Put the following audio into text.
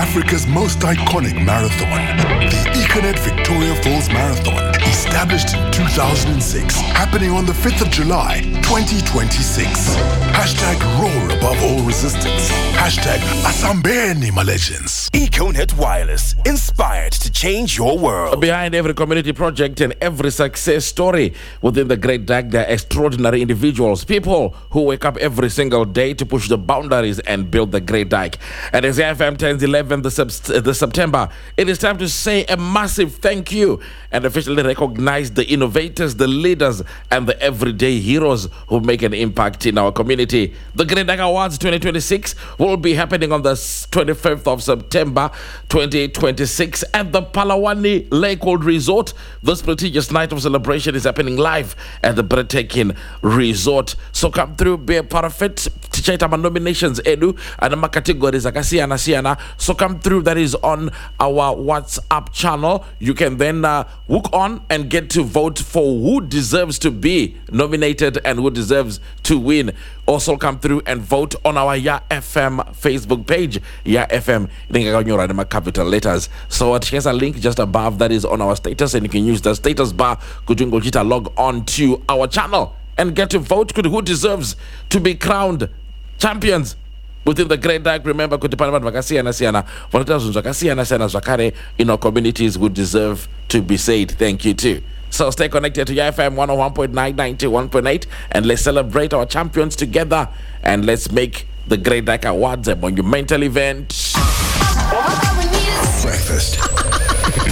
Africa's most iconic marathon, the Econet Victoria Falls Marathon, established in 2006, happening on the 5th of July, 2026. Hashtag roar above all resistance. Hashtag Asambeni, my legends. Econet Wireless, inspired to change your world. Behind every community project and every success story within the Great Dyke, there are extraordinary individuals, people who wake up every single day to push the boundaries and build the Great Dyke. And as FM turns 11 the September, it is time to say a massive thank you and officially recognize the innovators, the leaders, and the everyday heroes who make an impact in our community. The Great Dyke Awards 2026 will be happening on the 25th of September 2026 at the Palawani Lakewood Resort. This prestigious night of celebration is happening live at the breathtaking resort. So come through, be a part of it. Tichaita ma nominations edu and ma categories akasiana. So come through, that is on our WhatsApp channel. You can then hook on and get to vote for who deserves to be nominated and who deserves to win. Also come through and vote on our Ya FM Facebook page. Ya FM in capital letters. So here's a link just above that is on our status, and you can use the status bar to log on to our channel and get to vote who deserves to be crowned champions within the Great Dyke. Remember, in our communities who deserve to be said thank you too. So stay connected to FM 101.9, 91.8, and let's celebrate our champions together, and let's make the Great Dyke Awards a monumental event. Breakfast